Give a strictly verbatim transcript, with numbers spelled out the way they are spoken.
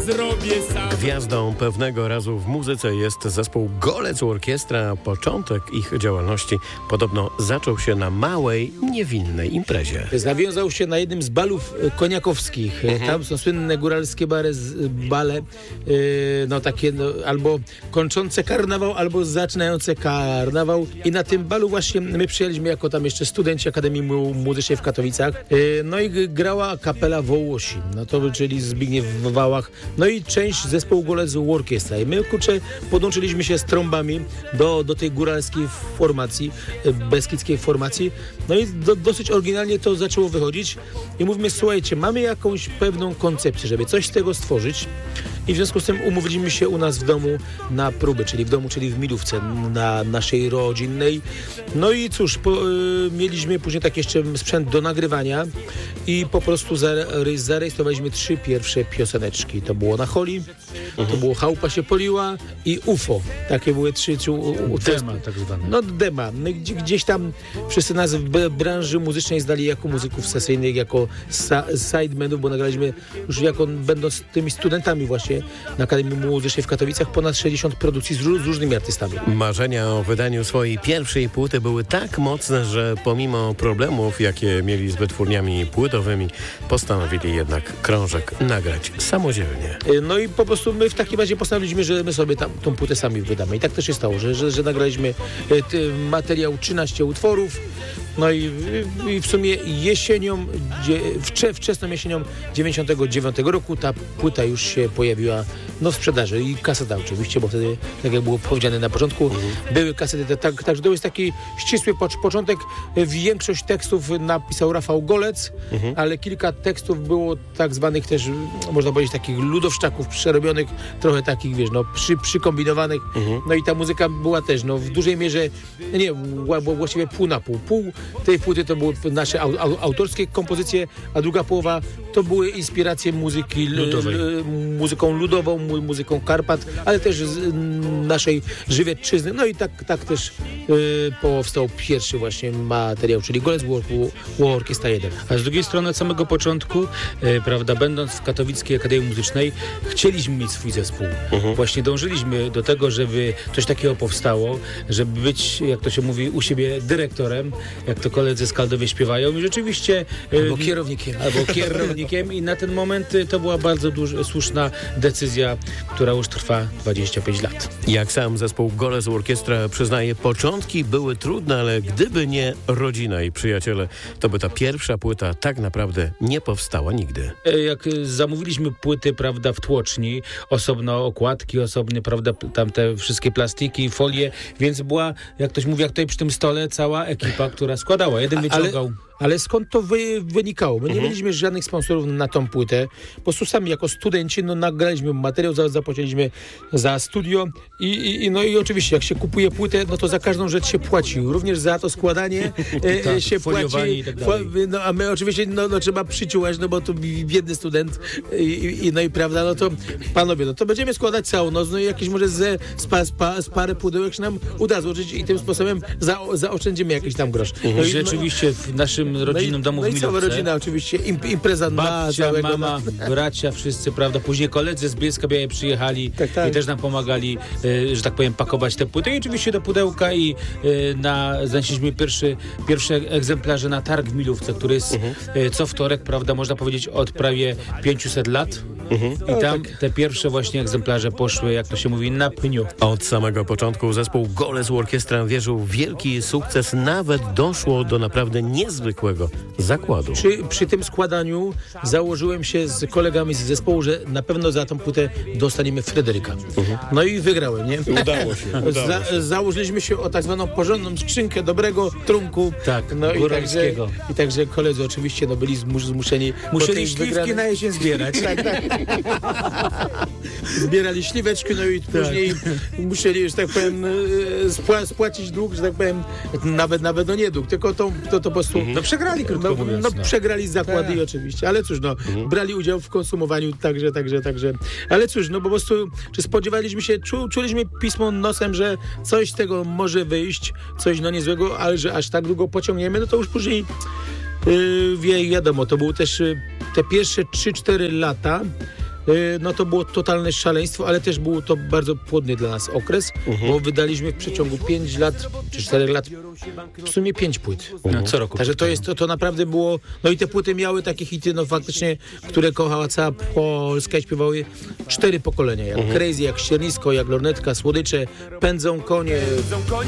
zrobię sam. Gwiazdą pewnego razu w muzyce jest zespół Golec Orkiestra. Początek ich działalności podobno zaczął się na małej, niewinnej imprezie. Zawiązał się na jednym z balów koniakowskich. Mhm. Tam są słynne góralskie bary, bale, yy, no takie no, albo kończące karnawał, albo zaczynające karnawał. I na tym balu właśnie my przyjęliśmy jako tam jeszcze studenci Akademii Muzycznej w Katowicach. Yy, no i grała kapela Wołosi, no to czyli Zbigniew Wałach, no i część zespołu Golec Orkiestra. I my, kurczę, podłączyliśmy się z trąbami do, do tej góralskiej formacji, beskidzkiej formacji. No i do, dosyć oryginalnie to zaczęło wychodzić. I mówimy, słuchajcie, mamy jakąś pewną koncepcję, żeby coś z tego stworzyć. I w związku z tym umówiliśmy się u nas w domu na próby, czyli w domu, czyli w Milówce, na naszej rodzinnej. No i cóż, po, y, mieliśmy później tak jeszcze sprzęt do nagrywania i po prostu zare, zarejestrowaliśmy trzy pierwsze pioseneczki. To było Na Holi, mhm. to było Chałupa się poliła i U F O. Takie były trzy... trzy u, u, dema tak zwane. No dema. No, gdzie, gdzieś tam wszyscy nas w branży muzycznej znali jako muzyków sesyjnych, jako sa, sidemenów, bo nagraliśmy już jako będąc tymi studentami właśnie na Akademii Muzycznej w Katowicach ponad sześćdziesiąt produkcji z, z różnymi artystami. Marzenia o wydaniu swojej pierwszej płyty były tak mocne, że pomimo problemów, jakie mieli z wytwórniami płytowymi, postanowili jednak krążek nagrać samodzielnie. No i po prostu my w takim razie postanowiliśmy, że my sobie tam tą płytę sami wydamy. I tak też się stało, że, że, że nagraliśmy materiał trzynaście utworów. No i, i w sumie jesienią, wcze, wczesną jesienią dziewięćdziesiątego dziewiątego roku ta płyta już się pojawiła no, w sprzedaży i kaseta oczywiście, bo wtedy, tak jak było powiedziane na początku, mhm. były kasety, tak, tak, to jest taki ścisły początek. Większość tekstów napisał Rafał Golec, mhm. ale kilka tekstów było tak zwanych też, można powiedzieć, takich ludowszczaków przerobionych, trochę takich, wiesz, no, przy, przykombinowanych. Mhm. No i ta muzyka była też, no, w dużej mierze, nie, właściwie pół na pół. Pół tej płyty to były nasze au, au, autorskie kompozycje, a druga połowa to były inspiracje muzyki ludowej. L, muzyką ludową, mu, muzyką Karpat, ale też z naszej Żywiecczyzny. No i tak, tak też y, powstał pierwszy właśnie materiał, czyli Golec Orkiestra jeden. A z drugiej strony od samego początku, y, prawda, będąc w Katowickiej Akademii Muzycznej, chcieliśmy mieć swój zespół. Uh-huh. Właśnie dążyliśmy do tego, żeby coś takiego powstało, żeby być, jak to się mówi, u siebie dyrektorem, jak to koledzy skaldowie śpiewają i rzeczywiście... Albo kierownikiem. Albo kierownikiem i na ten moment to była bardzo duż, słuszna decyzja, która już trwa dwadzieścia pięć lat. Jak sam zespół Golec Orkiestra przyznaje, początki były trudne, ale gdyby nie rodzina i przyjaciele, to by ta pierwsza płyta tak naprawdę nie powstała nigdy. Jak zamówiliśmy płyty, prawda, w tłoczni, osobno okładki, osobny, prawda, tam te wszystkie plastiki, folie, więc była, jak ktoś mówi, jak tutaj przy tym stole, cała ekipa, która składała. Jeden wyciągał... Ale... Ale skąd to wy, wynikało? My nie mhm. mieliśmy żadnych sponsorów na tą płytę. Po prostu sami jako studenci no, nagraliśmy materiał, za, zapłaciliśmy za studio i, i, no i oczywiście jak się kupuje płytę, no to za każdą rzecz się płaci. Również za to składanie e, tak, się płaci. I tak dalej. No, a my oczywiście no, no, trzeba przyciułać, no bo tu biedny student i, i, no i prawda, no to panowie, no to będziemy składać całą noc, no i jakieś może ze, z, pa, z parę pudełek się nam uda złożyć i tym sposobem za, zaoszczędzimy jakiś tam grosz. Mhm. No i rzeczywiście w naszym rodzinnym domu no w Milówce. No i cała rodzina oczywiście, Im, impreza babcia, na całego... mama, bracia, wszyscy, prawda, później koledzy z Bielska Białej przyjechali tak, tak. i też nam pomagali, e, że tak powiem, pakować te płyty i oczywiście do pudełka i e, na, znaleźliśmy pierwszy, pierwsze egzemplarze na targ w Milówce, który jest mhm. e, co wtorek, prawda, można powiedzieć od prawie pięciuset lat. Mhm. I tam tak. te pierwsze właśnie egzemplarze poszły, jak to się mówi, na pniu. Od samego początku zespół Golec Orkiestra wierzył w wielki sukces, nawet doszło do naprawdę niezwykłego zakładu. Przy, przy tym składaniu założyłem się z kolegami z zespołu, że na pewno za tą płytę dostaniemy Fryderyka. Mhm. No i wygrałem, nie? Udało się. Udało za, się. Założyliśmy się o tak zwaną porządną skrzynkę dobrego trunku. Tak, no i także, i także koledzy oczywiście no, byli zmus, zmuszeni... Musieli śliwki wygrane... na jesień zbierać. tak, tak. Zbierali śliweczki, no i tak. później musieli, że tak powiem, spła- spłacić dług, że tak powiem, nawet nawet no nie dług, tylko to, to, to po prostu... No przegrali, krótko no, mówiąc. No, no przegrali zakłady tak. oczywiście, ale cóż, no, mhm. brali udział w konsumowaniu także, także, także. Ale cóż, no po prostu, czy spodziewaliśmy się, czu, czuliśmy pismo nosem, że coś z tego może wyjść, coś no niezłego, ale że aż tak długo pociągniemy, no to już później yy, wiadomo, to były też te pierwsze trzy cztery lata no to było totalne szaleństwo, ale też było to bardzo płodny dla nas okres, uh-huh. bo wydaliśmy w przeciągu pięć lat, czy czterech lat, w sumie pięć płyt. No, co roku. Także to jest, to, to naprawdę było, no i te płyty miały takie hity, no faktycznie, które kochała cała Polska i śpiewały cztery pokolenia, jak uh-huh. Crazy, jak Ściernisko, jak Lornetka, Słodycze, Pędzą konie.